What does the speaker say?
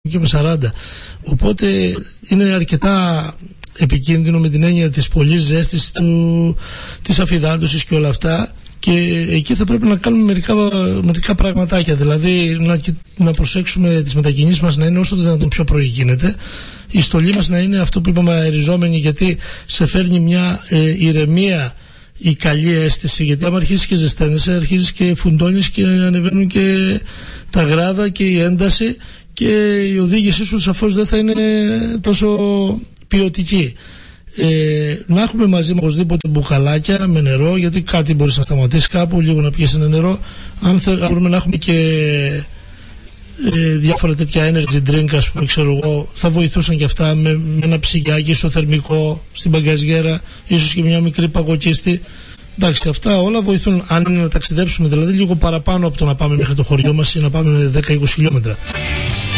και με 40. Οπότε είναι αρκετά επικίνδυνο με την έννοια της πολλής ζέστης, της αφυδάτωσης και όλα αυτά. Και εκεί θα πρέπει να κάνουμε μερικά πραγματάκια. Δηλαδή να προσέξουμε τις μετακινήσεις μας να είναι όσο το δυνατόν πιο πρωί γίνεται. Η στολή μας να είναι αυτό που είπαμε, αεριζόμενη, γιατί σε φέρνει μια ηρεμία, η καλή αίσθηση. Γιατί άμα αρχίσεις και ζεσταίνεσαι, αρχίζεις και φουντώνεις και ανεβαίνουν και τα γράδα και η ένταση, και η οδήγησή σου σαφώς δεν θα είναι τόσο ποιοτική. Να έχουμε μαζί μας οπωσδήποτε μπουκαλάκια με νερό, γιατί κάτι μπορείς να σταματήσεις κάπου, λίγο να πιεις ένα νερό. Αν μπορούμε να έχουμε και διάφορα τέτοια energy drink, ας πούμε, ξέρω εγώ, θα βοηθούσαν και αυτά, με ένα ψυγιάκι ισοθερμικό στην μπαγκαζιέρα, ίσως και μια μικρή παγοκίστη. Εντάξει, αυτά όλα βοηθούν, αν είναι να ταξιδέψουμε δηλαδή λίγο παραπάνω από το να πάμε μέχρι το χωριό μας ή να πάμε 10-20 χιλιόμετρα.